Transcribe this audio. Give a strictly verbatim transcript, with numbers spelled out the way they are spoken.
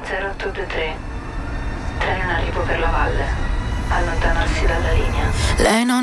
zero otto due tre. Treno in arrivo per la valle. Allontanarsi dalla linea. Lei non